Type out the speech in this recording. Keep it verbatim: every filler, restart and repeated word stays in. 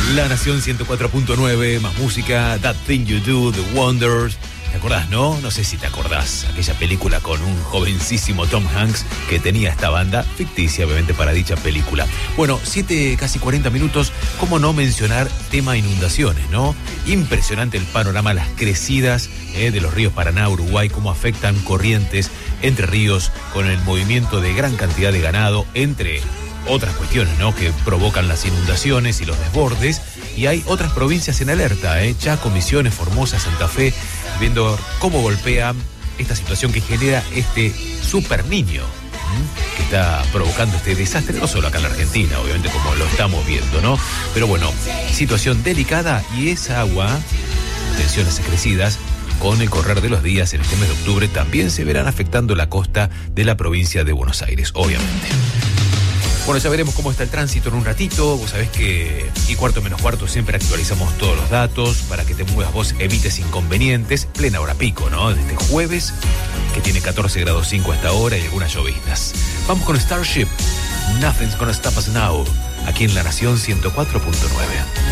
La Nación ciento cuatro punto nueve, más música, That Thing You Do, The Wonders. ¿Te acordás, no? No sé si te acordás. Aquella película con un jovencísimo Tom Hanks que tenía esta banda, ficticia obviamente para dicha película. Bueno, siete, casi cuarenta minutos, ¿cómo no mencionar tema inundaciones, no? Impresionante el panorama, las crecidas eh, de los ríos Paraná, Uruguay, cómo afectan corrientes entre ríos con el movimiento de gran cantidad de ganado, entre otras cuestiones, ¿no?, que provocan las inundaciones y los desbordes. Y hay otras provincias en alerta, ¿eh? Chaco, Misiones, Formosa, Santa Fe, viendo cómo golpea esta situación que genera este super niño, ¿m? que está provocando este desastre, no solo acá en la Argentina, obviamente, como lo estamos viendo, ¿no? Pero bueno, situación delicada, y esa agua, tensiones crecidas, con el correr de los días en este mes de octubre, también se verán afectando la costa de la provincia de Buenos Aires, obviamente. Bueno, ya veremos cómo está el tránsito en un ratito. Vos sabés que y cuarto menos cuarto siempre actualizamos todos los datos para que te muevas vos, evites inconvenientes. Plena hora pico, ¿no? Desde jueves, que tiene catorce grados cinco hasta ahora y algunas lloviznas. Vamos con Starship, Nothing's Gonna Stop Us Now, aquí en La Nación ciento cuatro punto nueve.